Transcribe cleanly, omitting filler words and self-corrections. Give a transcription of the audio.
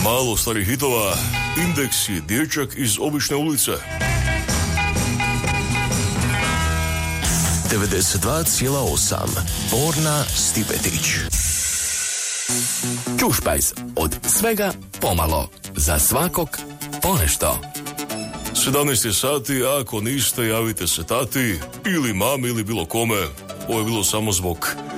Malo starih hitova. Indeks je dječak iz obične ulice. 92,8 Borna Stipetić. Čušpajz, od svega pomalo, za svakog ponešto. 17 je sati, a ako niste, javite se tati ili mami ili bilo kome. Ovo je bilo samo zbog